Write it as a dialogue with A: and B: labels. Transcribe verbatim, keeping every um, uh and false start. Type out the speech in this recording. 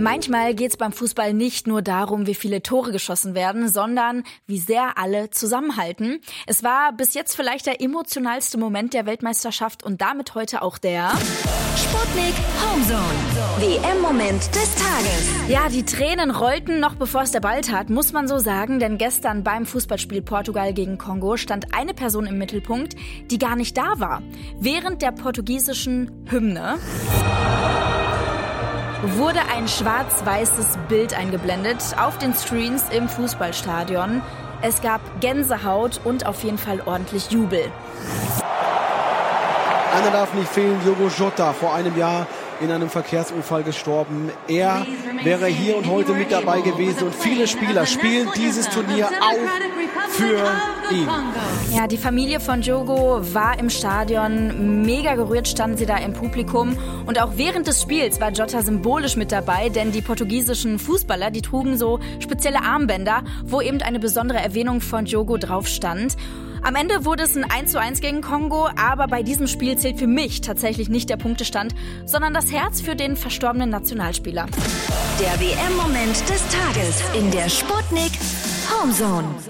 A: Manchmal geht's beim Fußball nicht nur darum, wie viele Tore geschossen werden, sondern wie sehr alle zusammenhalten. Es war bis jetzt vielleicht der emotionalste Moment der Weltmeisterschaft und damit heute auch der
B: Sputnik Homezone. W M-Moment des Tages.
A: Ja, die Tränen rollten noch bevor es der Ball tat, muss man so sagen, denn gestern beim Fußballspiel Portugal gegen Kongo stand eine Person im Mittelpunkt, die gar nicht da war. Während der portugiesischen Hymne wurde ein schwarz-weißes Bild eingeblendet auf den Screens im Fußballstadion. Es gab Gänsehaut und auf jeden Fall ordentlich Jubel.
C: Einer darf nicht fehlen, Diogo Jota, vor einem Jahr in einem Verkehrsunfall gestorben. Er wäre hier und heute mit dabei gewesen und viele Spieler spielen dieses Turnier auch für ihn.
A: Ja, die Familie von Diogo war im Stadion, mega gerührt standen sie da im Publikum und auch während des Spiels war Jota symbolisch mit dabei, denn die portugiesischen Fußballer, die trugen so spezielle Armbänder, wo eben eine besondere Erwähnung von Diogo drauf stand. Am Ende wurde es ein eins zu eins gegen Kongo, aber bei diesem Spiel zählt für mich tatsächlich nicht der Punktestand, sondern das Herz für den verstorbenen Nationalspieler.
B: Der W M-Moment des Tages in der Sputnik Homezone.